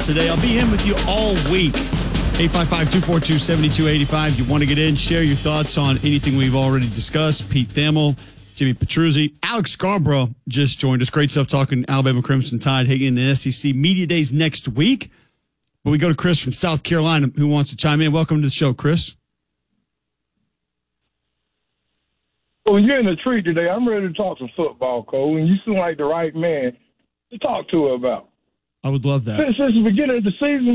today. I'll be in with you all week. 855-242-7285. You want to get in, share your thoughts on anything we've already discussed. Pete Thamel, Jimmy Petruzzi, Alex Scarborough just joined us. Great stuff talking Alabama Crimson Tide, Higgin, and SEC Media Days next week. But we go to Chris from South Carolina who wants to chime in. Welcome to the show, Chris. Well, you're in a treat today. I'm ready to talk some football, Cole, and you seem like the right man to talk to her about. I would love that. Since the beginning of the season,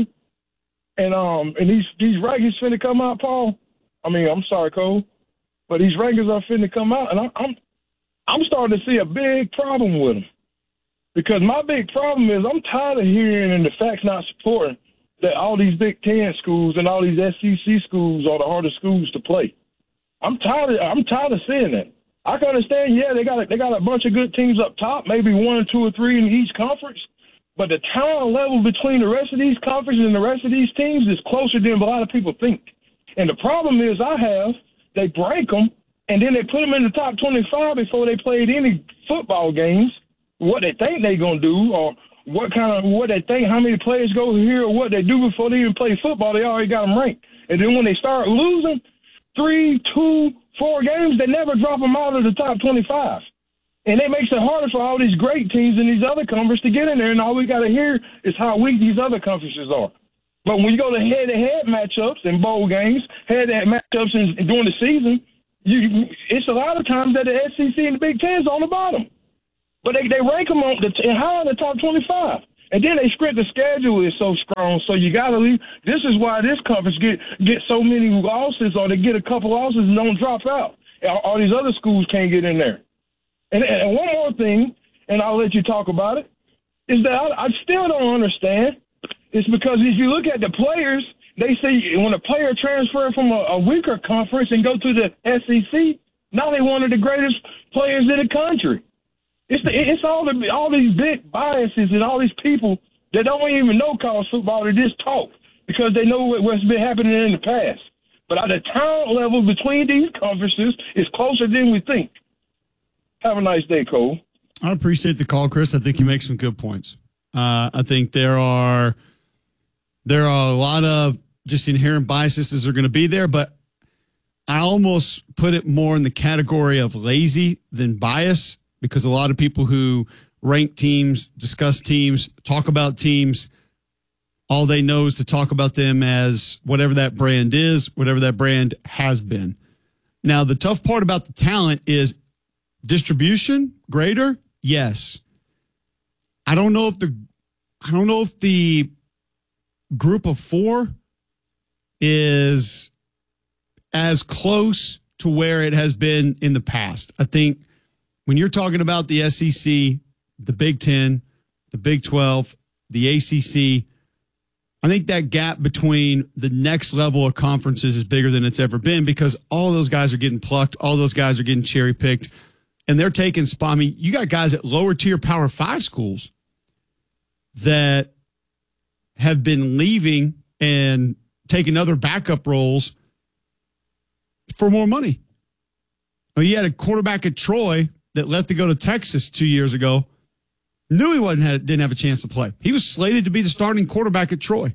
and these rankings finna come out, Paul. I'm sorry, Cole, but these rankings are finna come out, and I'm starting to see a big problem with them. Because my big problem is I'm tired of hearing and the facts not supporting that all these Big Ten schools and all these SEC schools are the hardest schools to play. I'm tired of seeing that. I can understand, yeah, they got a bunch of good teams up top, maybe 1, 2, or 3 in each conference, but the talent level between the rest of these conferences and the rest of these teams is closer than a lot of people think. And the problem is they break them, and then they put them in the top 25 before they played any football games, what they think they're going to do, or what they think, how many players go here, or what they do before they even play football, they already got them ranked. And then when they start losing 3, 2, 4 games, they never drop them out of the top 25. And it makes it harder for all these great teams in these other conferences to get in there, and all we got to hear is how weak these other conferences are. But when you go to head-to-head matchups and bowl games, head-to-head matchups during the season, it's a lot of times that the SEC and the Big Ten is on the bottom. But they rank them high in the top 25. And then they script the schedule is so strong, so you got to leave. This is why this conference get so many losses, or they get a couple losses and don't drop out. All these other schools can't get in there. And one more thing, and I'll let you talk about it, is that I still don't understand. It's because if you look at the players, they say when a player transfers from a weaker conference and go to the SEC, now they're one of the greatest players in the country. It's all these big biases and all these people that don't even know college football. They just talk because they know what's been happening in the past. But the talent level between these conferences is closer than we think. Have a nice day, Cole. I appreciate the call, Chris. I think you make some good points. I think there are a lot of just inherent biases that are going to be there, but I almost put it more in the category of lazy than bias. Because a lot of people who rank teams, discuss teams, talk about teams, all they know is to talk about them as whatever that brand is, whatever that brand has been. Now, the tough part about the talent is distribution greater. Yes. I don't know if the group of 4 is as close to where it has been in the past. I think when you're talking about the SEC, the Big Ten, the Big 12, the ACC, I think that gap between the next level of conferences is bigger than it's ever been because all those guys are getting plucked. All those guys are getting cherry picked, and they're taking spot. I mean, you got guys at lower tier Power 5 schools that have been leaving and taking other backup roles for more money. Well, you had a quarterback at Troy that left to go to Texas 2 years ago, knew he didn't have a chance to play. He was slated to be the starting quarterback at Troy.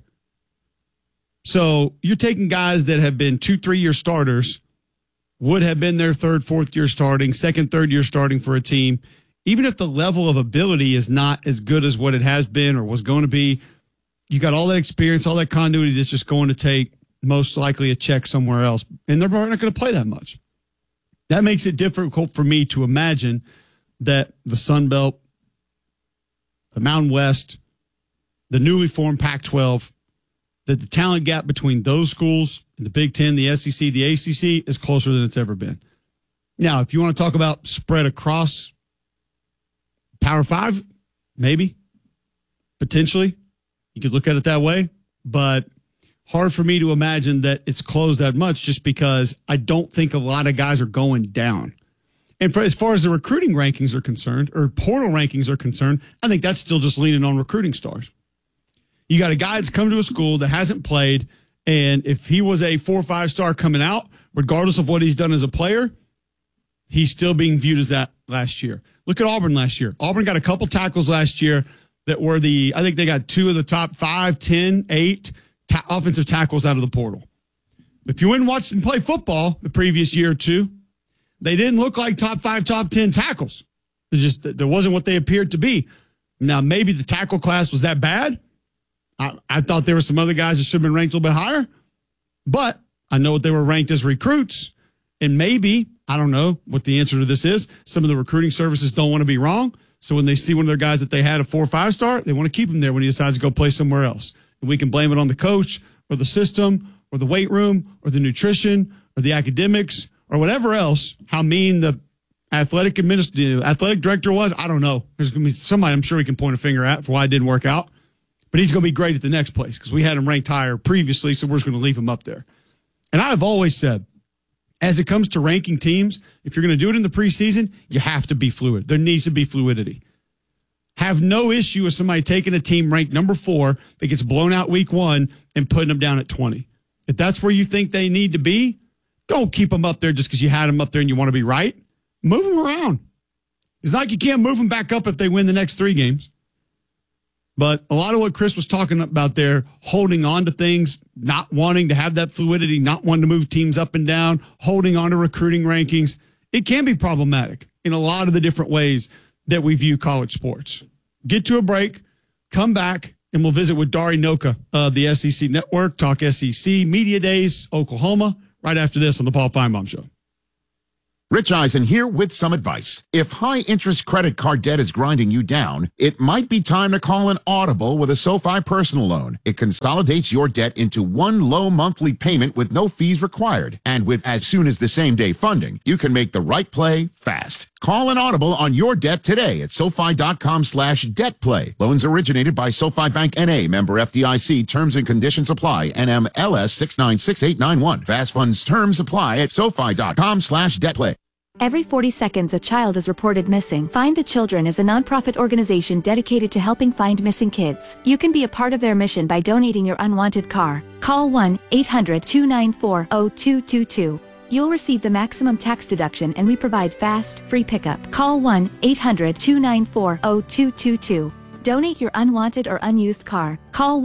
So you're taking guys that have been 2-3 year starters, would have been their 3rd, 4th year starting, 2nd, 3rd year starting for a team. Even if the level of ability is not as good as what it has been or was going to be, you got all that experience, all that continuity that's just going to take most likely a check somewhere else. And they're not going to play that much. That makes it difficult for me to imagine that the Sun Belt, the Mountain West, the newly formed Pac-12, that the talent gap between those schools, the Big Ten, the SEC, the ACC, is closer than it's ever been. Now, if you want to talk about spread across Power 5, maybe, potentially, you could look at it that way, but hard for me to imagine that it's closed that much just because I don't think a lot of guys are going down. And as far as the recruiting rankings are concerned, or portal rankings are concerned, I think that's still just leaning on recruiting stars. You got a guy that's come to a school that hasn't played, and if he was a 4 or 5 star coming out, regardless of what he's done as a player, he's still being viewed as that last year. Look at Auburn last year. Auburn got a couple tackles last year that were I think they got 2 of the top 5, 10, 8 offensive tackles out of the portal. If you went and watched them play football the previous year or two, they didn't look like top 5, top 10 tackles. There wasn't what they appeared to be. Now, maybe the tackle class was that bad. I thought there were some other guys that should have been ranked a little bit higher, but I know what they were ranked as recruits. And maybe, I don't know what the answer to this is, some of the recruiting services don't want to be wrong. So when they see one of their guys that they had a 4 or 5 star, they want to keep him there when he decides to go play somewhere else. And we can blame it on the coach or the system or the weight room or the nutrition or the academics or whatever else, how mean the athletic director was. I don't know. There's going to be somebody I'm sure he can point a finger at for why it didn't work out. But he's going to be great at the next place because we had him ranked higher previously, so we're just going to leave him up there. And I've always said, as it comes to ranking teams, if you're going to do it in the preseason, you have to be fluid. There needs to be fluidity. Have no issue with somebody taking a team ranked number 4 that gets blown out week 1 and putting them down at 20. If that's where you think they need to be, don't keep them up there just because you had them up there and you want to be right. Move them around. It's not like you can't move them back up if they win the next 3 games. But a lot of what Chris was talking about there, holding on to things, not wanting to have that fluidity, not wanting to move teams up and down, holding on to recruiting rankings, it can be problematic in a lot of the different ways that we view college sports. Get to a break, come back, and we'll visit with Dari Noka of the SEC Network, talk SEC, Media Days, Oklahoma, right after this on the Paul Feinbaum Show. Rich Eisen here with some advice. If high-interest credit card debt is grinding you down, it might be time to call an audible with a SoFi personal loan. It consolidates your debt into one low monthly payment with no fees required. And with as soon as the same-day funding, you can make the right play fast. Call an audible on your debt today at SoFi.com/debtplay. Loans originated by SoFi Bank N.A., member FDIC. Terms and conditions apply. NMLS 696891. Fast funds terms apply at SoFi.com/debtplay. Every 40 seconds, a child is reported missing. Find the Children is a nonprofit organization dedicated to helping find missing kids. You can be a part of their mission by donating your unwanted car. Call 1-800-294-0222. You'll receive the maximum tax deduction, and we provide fast, free pickup. Call 1-800-294-0222. Donate your unwanted or unused car. Call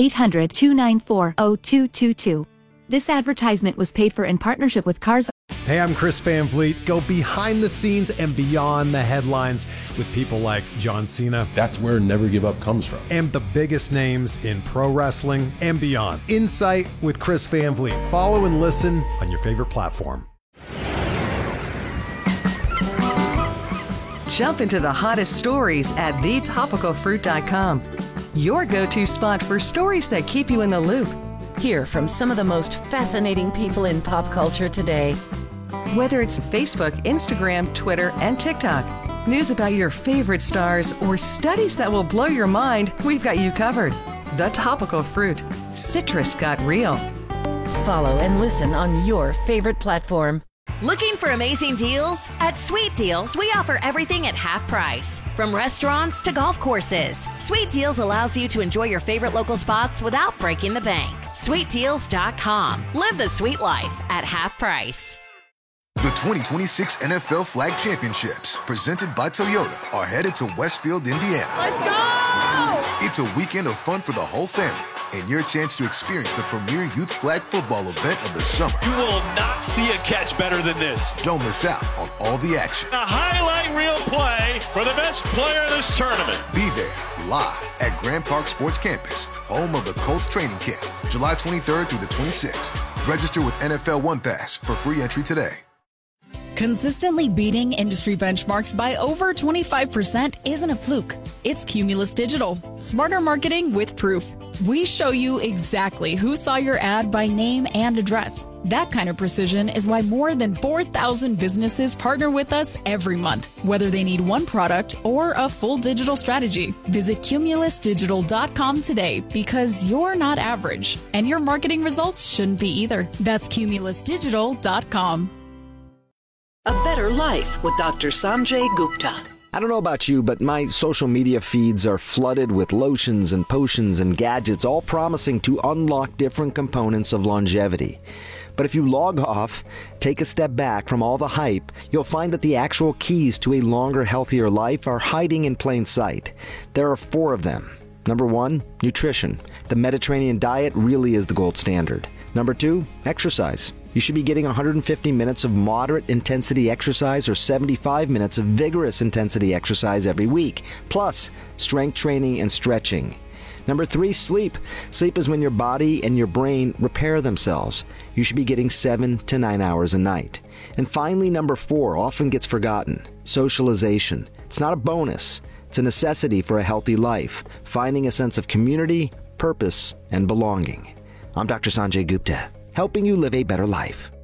1-800-294-0222. This advertisement was paid for in partnership with Cars. Hey, I'm Chris Van Vliet. Go behind the scenes and beyond the headlines with people like John Cena. That's where Never Give Up comes from. And the biggest names in pro wrestling and beyond. Insight with Chris Van Vliet. Follow and listen on your favorite platform. Jump into the hottest stories at thetopicalfruit.com. Your go-to spot for stories that keep you in the loop. Hear from some of the most fascinating people in pop culture today. Whether it's Facebook, Instagram, Twitter, and TikTok, news about your favorite stars, or studies that will blow your mind, we've got you covered. The Topical Fruit. Citrus got real. Follow and listen on your favorite platform. Looking for amazing deals? At Sweet Deals, we offer everything at half price. From restaurants to golf courses, Sweet Deals allows you to enjoy your favorite local spots without breaking the bank. SweetDeals.com. Live the sweet life at half price. The 2026 NFL Flag Championships, presented by Toyota, are headed to Westfield, Indiana. Let's go! It's a weekend of fun for the whole family, and your chance to experience the premier youth flag football event of the summer. You will not see a catch better than this. Don't miss out on all the action. A highlight reel play for the best player in this tournament. Be there live at Grand Park Sports Campus, home of the Colts training camp, July 23rd through the 26th. Register with NFL One Pass for free entry today. Consistently beating industry benchmarks by over 25% isn't a fluke. It's Cumulus Digital. Smarter marketing with proof. We show you exactly who saw your ad by name and address. That kind of precision is why more than 4,000 businesses partner with us every month, whether they need one product or a full digital strategy. Visit cumulusdigital.com today, because you're not average, and your marketing results shouldn't be either. That's cumulusdigital.com. A Better Life with Dr. Sanjay Gupta. I don't know about you, but my social media feeds are flooded with lotions and potions and gadgets, all promising to unlock different components of longevity. But if you log off, take a step back from all the hype, you'll find that the actual keys to a longer, healthier life are hiding in plain sight. There are 4 of them. Number 1, nutrition. The Mediterranean diet really is the gold standard. Number 2, exercise. You should be getting 150 minutes of moderate intensity exercise or 75 minutes of vigorous intensity exercise every week, plus strength training and stretching. Number 3, sleep. Sleep is when your body and your brain repair themselves. You should be getting 7 to 9 hours a night. And finally, number 4 often gets forgotten, socialization. It's not a bonus. It's a necessity for a healthy life, finding a sense of community, purpose, and belonging. I'm Dr. Sanjay Gupta, helping you live a better life.